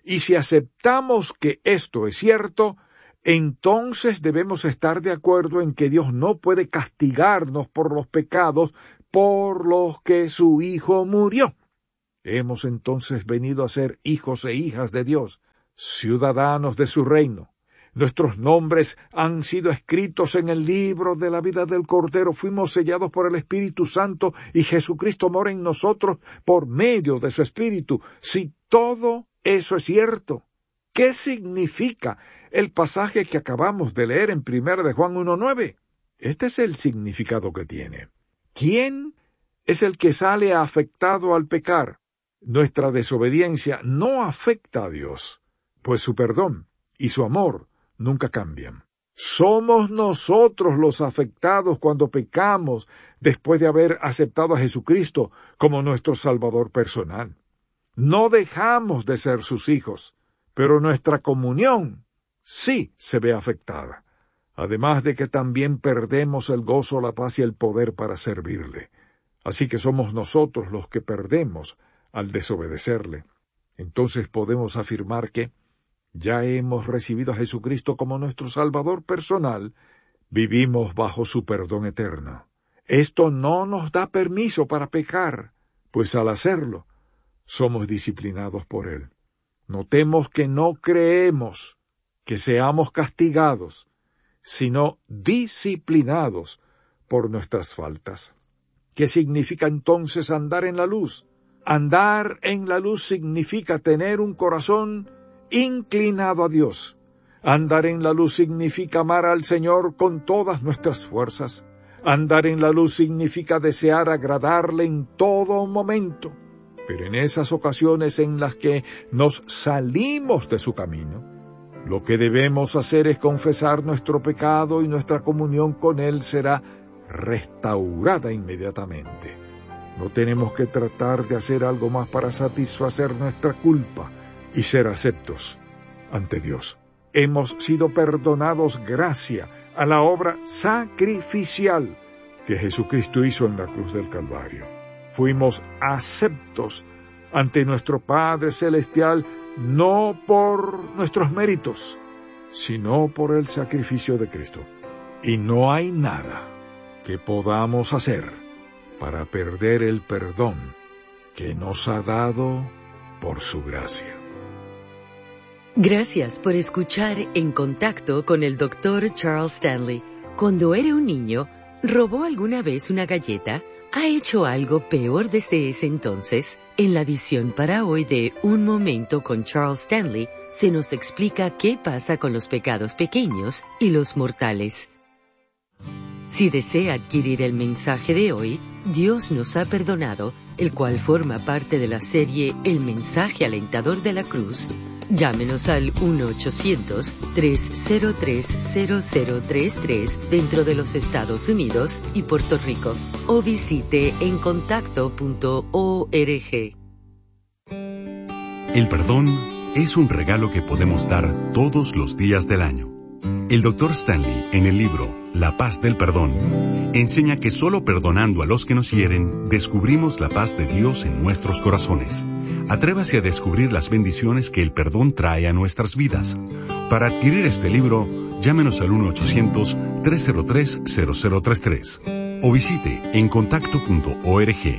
Y si aceptamos que esto es cierto, entonces debemos estar de acuerdo en que Dios no puede castigarnos por los pecados por los que su Hijo murió. Hemos entonces venido a ser hijos e hijas de Dios, ciudadanos de su reino. Nuestros nombres han sido escritos en el libro de la vida del Cordero, fuimos sellados por el Espíritu Santo y Jesucristo mora en nosotros por medio de su Espíritu. Si todo eso es cierto, ¿qué significa el pasaje que acabamos de leer en primera de Juan uno nueve? Este es el significado que tiene. ¿Quién es el que sale afectado al pecar? Nuestra desobediencia no afecta a Dios, pues su perdón y su amor nunca cambian. Somos nosotros los afectados cuando pecamos después de haber aceptado a Jesucristo como nuestro Salvador personal. No dejamos de ser sus hijos, pero nuestra comunión sí se ve afectada, además de que también perdemos el gozo, la paz y el poder para servirle. Así que somos nosotros los que perdemos al desobedecerle. Entonces podemos afirmar que ya hemos recibido a Jesucristo como nuestro Salvador personal, vivimos bajo su perdón eterno. Esto no nos da permiso para pecar, pues al hacerlo, somos disciplinados por Él. Notemos que no creemos que seamos castigados, sino disciplinados por nuestras faltas. ¿Qué significa entonces andar en la luz? Andar en la luz significa tener un corazón inclinado a Dios. Andar en la luz significa amar al Señor con todas nuestras fuerzas. Andar en la luz significa desear agradarle en todo momento. Pero en esas ocasiones en las que nos salimos de su camino, lo que debemos hacer es confesar nuestro pecado y nuestra comunión con Él será restaurada inmediatamente. No tenemos que tratar de hacer algo más para satisfacer nuestra culpa y ser aceptos ante Dios. Hemos sido perdonados gracias a la obra sacrificial que Jesucristo hizo en la cruz del Calvario. Fuimos aceptos ante nuestro Padre Celestial no por nuestros méritos, sino por el sacrificio de Cristo. Y no hay nada que podamos hacer para perder el perdón que nos ha dado por su gracia. Gracias por escuchar En Contacto con el doctor Charles Stanley. Cuando era un niño, ¿robó alguna vez una galleta? ¿Ha hecho algo peor desde ese entonces? En la edición para hoy de Un Momento con Charles Stanley, se nos explica qué pasa con los pecados pequeños y los mortales. Si desea adquirir el mensaje de hoy, Dios nos ha perdonado, el cual forma parte de la serie El mensaje alentador de la cruz, llámenos al uno ochocientos, tres cero tres, cero cero tres tres dentro de los Estados Unidos y Puerto Rico, o visite en contacto punto org. El perdón es un regalo que podemos dar todos los días del año. El doctor Stanley, en el libro La paz del perdón, enseña que solo perdonando a los que nos hieren, descubrimos la paz de Dios en nuestros corazones. Atrévase a descubrir las bendiciones que el perdón trae a nuestras vidas. Para adquirir este libro, llámenos al uno ochocientos, tres cero tres, cero cero tres tres o visite en contacto punto org.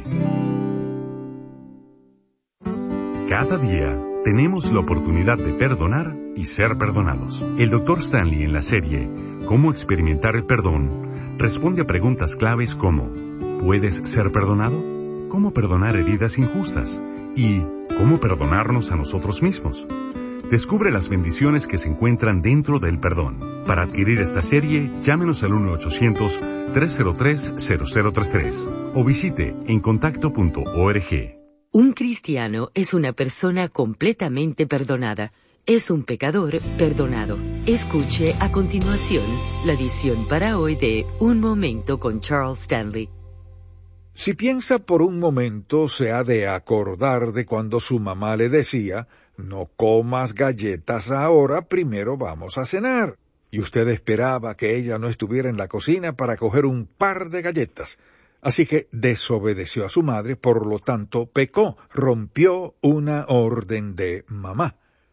Cada día tenemos la oportunidad de perdonar y ser perdonados. El doctor Stanley en la serie Cómo experimentar el perdón responde a preguntas claves como ¿puedes ser perdonado? ¿Cómo perdonar heridas injustas? ¿Y cómo perdonarnos a nosotros mismos? Descubre las bendiciones que se encuentran dentro del perdón. Para adquirir esta serie, llámenos al uno ochocientos, tres cero tres, cero cero tres tres o visite en contacto punto org. Un cristiano es una persona completamente perdonada. Es un pecador perdonado. Escuche a continuación la edición para hoy de Un Momento con Charles Stanley. Si piensa por un momento, se ha de acordar de cuando su mamá le decía, no comas galletas ahora, primero vamos a cenar. Y usted esperaba que ella no estuviera en la cocina para coger un par de galletas. Así que desobedeció a su madre, por lo tanto pecó, rompió una orden de mamá.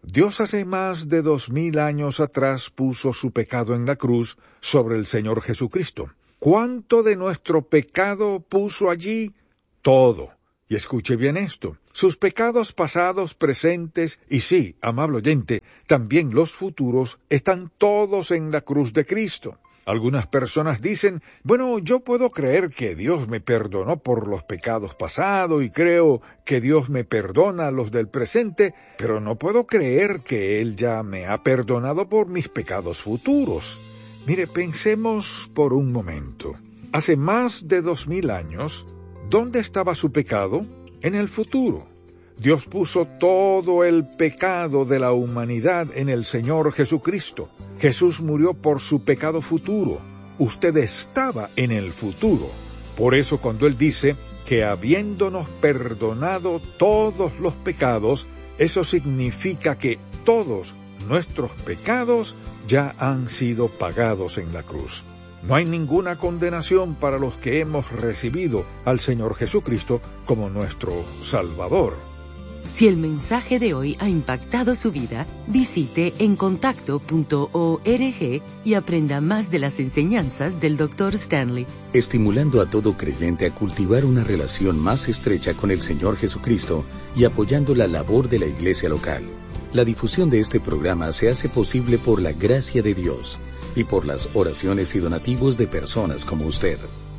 Dios hace más de dos mil años atrás puso su pecado en la cruz sobre el Señor Jesucristo. ¿Cuánto de nuestro pecado puso allí? Todo. Y escuche bien esto, sus pecados pasados, presentes, y sí, amable oyente, también los futuros, están todos en la cruz de Cristo. Algunas personas dicen, bueno, yo puedo creer que Dios me perdonó por los pecados pasados y creo que Dios me perdona los del presente, pero no puedo creer que Él ya me ha perdonado por mis pecados futuros. Mire, pensemos por un momento. Hace más de dos mil años, ¿dónde estaba su pecado? En el futuro. Dios puso todo el pecado de la humanidad en el Señor Jesucristo. Jesús murió por su pecado futuro. Usted estaba en el futuro. Por eso cuando Él dice que habiéndonos perdonado todos los pecados, eso significa que todos nuestros pecados ya han sido pagados en la cruz. No hay ninguna condenación para los que hemos recibido al Señor Jesucristo como nuestro Salvador. Si el mensaje de hoy ha impactado su vida, visite encontacto punto org y aprenda más de las enseñanzas del doctor Stanley. Estimulando a todo creyente a cultivar una relación más estrecha con el Señor Jesucristo y apoyando la labor de la iglesia local. La difusión de este programa se hace posible por la gracia de Dios y por las oraciones y donativos de personas como usted.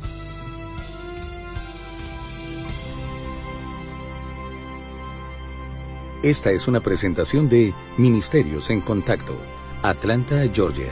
Esta es una presentación de Ministerios en Contacto, Atlanta, Georgia.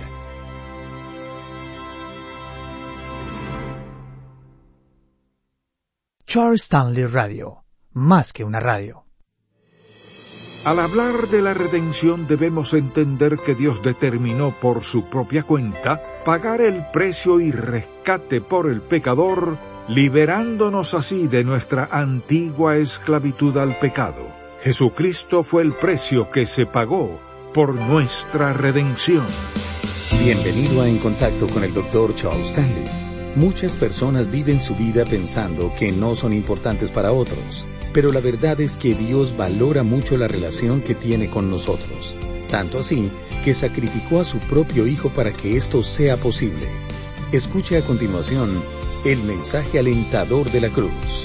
Charles Stanley Radio, más que una radio. Al hablar de la redención debemos entender que Dios determinó por su propia cuenta pagar el precio y rescate por el pecador, liberándonos así de nuestra antigua esclavitud al pecado. Jesucristo fue el precio que se pagó por nuestra redención. Bienvenido a En Contacto con el doctor Charles Stanley. Muchas personas viven su vida pensando que no son importantes para otros, pero la verdad es que Dios valora mucho la relación que tiene con nosotros, tanto así que sacrificó a su propio Hijo para que esto sea posible. Escuche a continuación el mensaje alentador de la cruz.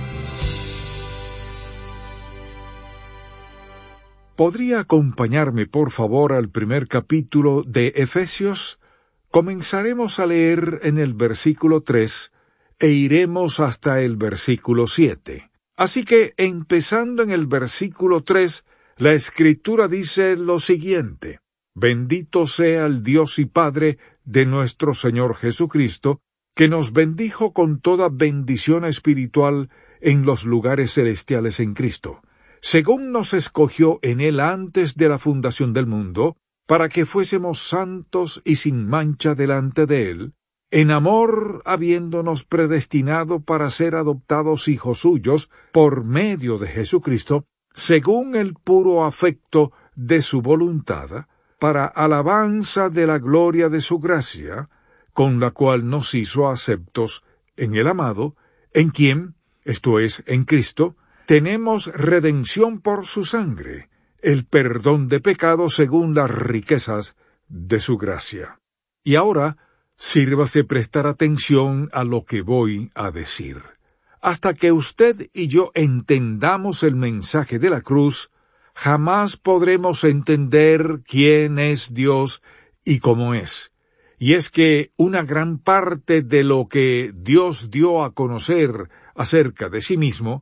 ¿Podría acompañarme, por favor, al primer capítulo de Efesios? Comenzaremos a leer en el versículo tres e iremos hasta el versículo siete. Así que, empezando en el versículo tres, la Escritura dice lo siguiente: Bendito sea el Dios y Padre de nuestro Señor Jesucristo, que nos bendijo con toda bendición espiritual en los lugares celestiales en Cristo, según nos escogió en Él antes de la fundación del mundo, para que fuésemos santos y sin mancha delante de Él, en amor habiéndonos predestinado para ser adoptados hijos suyos por medio de Jesucristo, según el puro afecto de su voluntad, para alabanza de la gloria de su gracia, con la cual nos hizo aceptos en el amado, en quien, esto es, en Cristo, tenemos redención por su sangre, el perdón de pecados según las riquezas de su gracia. Y ahora, sírvase prestar atención a lo que voy a decir. Hasta que usted y yo entendamos el mensaje de la cruz, jamás podremos entender quién es Dios y cómo es. Y es que una gran parte de lo que Dios dio a conocer acerca de sí mismo,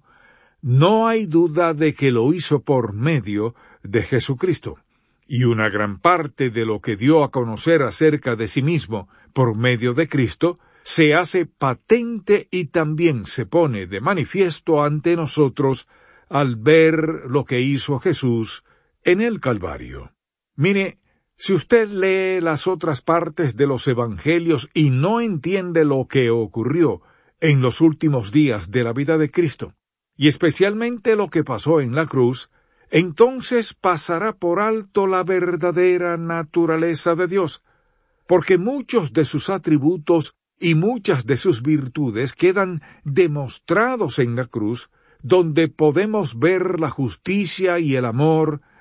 no hay duda de que lo hizo por medio de Jesucristo, y una gran parte de lo que dio a conocer acerca de sí mismo por medio de Cristo se hace patente y también se pone de manifiesto ante nosotros al ver lo que hizo Jesús en el Calvario. Mire, si usted lee las otras partes de los Evangelios y no entiende lo que ocurrió en los últimos días de la vida de Cristo, y especialmente lo que pasó en la cruz, entonces pasará por alto la verdadera naturaleza de Dios, porque muchos de sus atributos y muchas de sus virtudes quedan demostrados en la cruz, donde podemos ver la justicia y el amor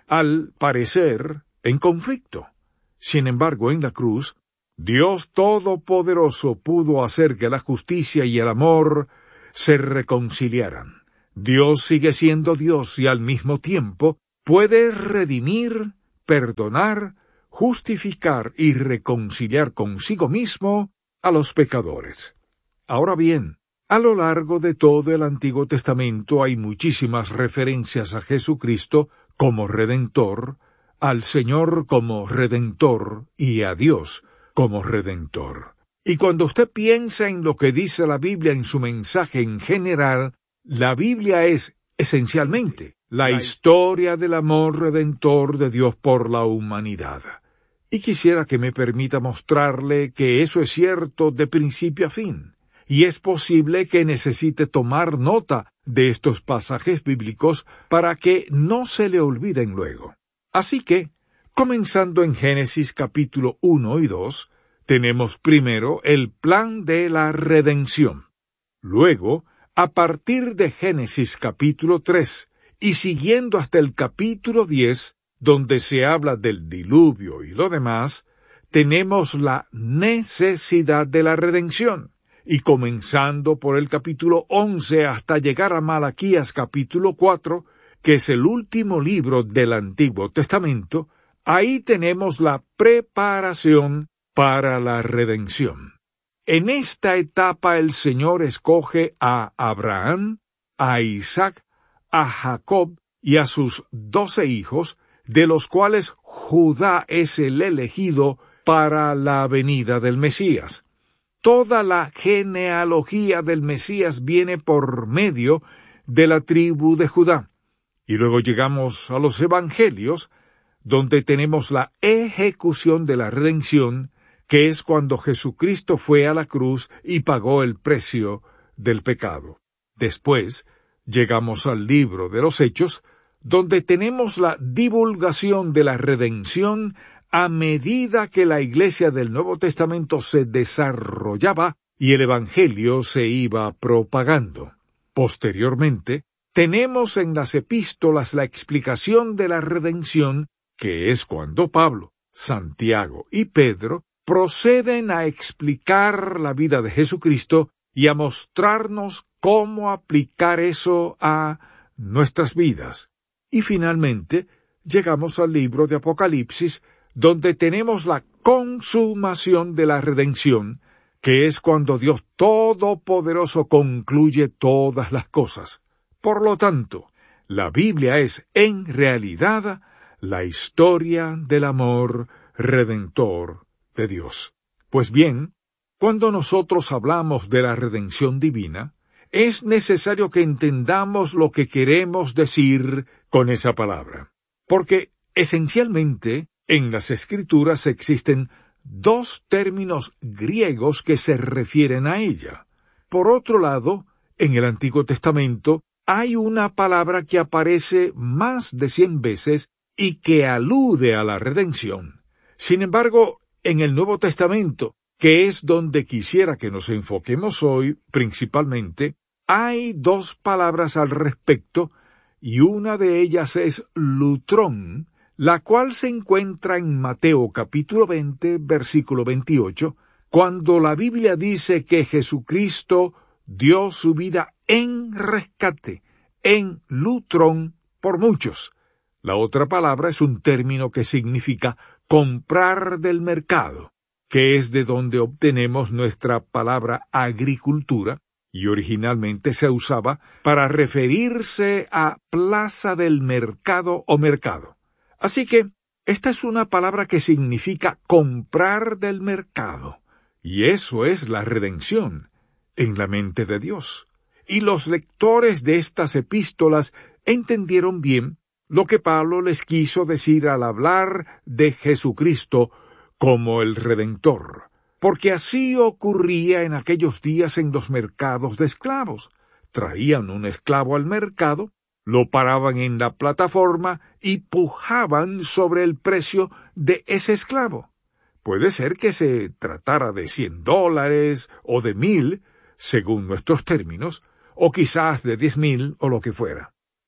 al parecer, en conflicto. Sin embargo, en la cruz, Dios Todopoderoso pudo hacer que la justicia y el amor se reconciliaran. Dios sigue siendo Dios y al mismo tiempo puede redimir, perdonar, justificar y reconciliar consigo mismo a los pecadores. Ahora bien, a lo largo de todo el Antiguo Testamento hay muchísimas referencias a Jesucristo como Redentor, al Señor como Redentor y a Dios como Redentor. Y cuando usted piensa en lo que dice la Biblia en su mensaje en general, la Biblia es, esencialmente, la historia del amor redentor de Dios por la humanidad. Y quisiera que me permita mostrarle que eso es cierto de principio a fin. Y es posible que necesite tomar nota de estos pasajes bíblicos para que no se le olviden luego. Así que, comenzando en Génesis capítulo uno y dos, tenemos primero el plan de la redención. Luego, a partir de Génesis capítulo tres y siguiendo hasta el capítulo diez, donde se habla del diluvio y lo demás, tenemos la necesidad de la redención. Y comenzando por el capítulo once hasta llegar a Malaquías capítulo cuatro, que es el último libro del Antiguo Testamento, ahí tenemos la preparación para la redención. En esta etapa el Señor escoge a Abraham, a Isaac, a Jacob y a sus doce hijos, de los cuales Judá es el elegido para la venida del Mesías. Toda la genealogía del Mesías viene por medio de la tribu de Judá. Y luego llegamos a los Evangelios, donde tenemos la ejecución de la redención, que es cuando Jesucristo fue a la cruz y pagó el precio del pecado. Después, llegamos al libro de los Hechos, donde tenemos la divulgación de la redención a medida que la Iglesia del Nuevo Testamento se desarrollaba y el Evangelio se iba propagando. Posteriormente, tenemos en las epístolas la explicación de la redención, que es cuando Pablo, Santiago y Pedro proceden a explicar la vida de Jesucristo y a mostrarnos cómo aplicar eso a nuestras vidas. Y finalmente, llegamos al libro de Apocalipsis, donde tenemos la consumación de la redención, que es cuando Dios Todopoderoso concluye todas las cosas. Por lo tanto, la Biblia es, en realidad, la historia del amor redentor de Dios. Pues bien, cuando nosotros hablamos de la redención divina, es necesario que entendamos lo que queremos decir con esa palabra. Porque, esencialmente, en las Escrituras existen dos términos griegos que se refieren a ella. Por otro lado, en el Antiguo Testamento hay una palabra que aparece más de cien veces y que alude a la redención. Sin embargo, en el Nuevo Testamento, que es donde quisiera que nos enfoquemos hoy principalmente, hay dos palabras al respecto, y una de ellas es lutrón, la cual se encuentra en Mateo capítulo veinte, versículo veintiocho, cuando la Biblia dice que Jesucristo dio su vida en rescate, en lutrón, por muchos. La otra palabra es un término que significa comprar del mercado, que es de donde obtenemos nuestra palabra agricultura, y originalmente se usaba para referirse a plaza del mercado o mercado. Así que, esta es una palabra que significa comprar del mercado, y eso es la redención en la mente de Dios. Y los lectores de estas epístolas entendieron bien lo que Pablo les quiso decir al hablar de Jesucristo como el Redentor, porque así ocurría en aquellos días en los mercados de esclavos. Traían un esclavo al mercado, lo paraban en la plataforma y pujaban sobre el precio de ese esclavo. Puede ser que se tratara de cien dólares o de mil, según nuestros términos, o quizás de diez mil o lo que fuera.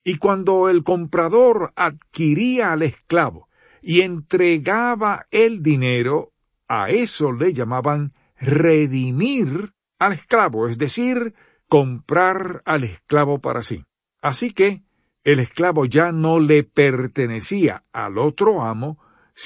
Y cuando el comprador adquiría al esclavo y entregaba el dinero, a eso le llamaban redimir al esclavo, es decir, comprar al esclavo para sí. Así que el esclavo ya no le pertenecía al otro amo,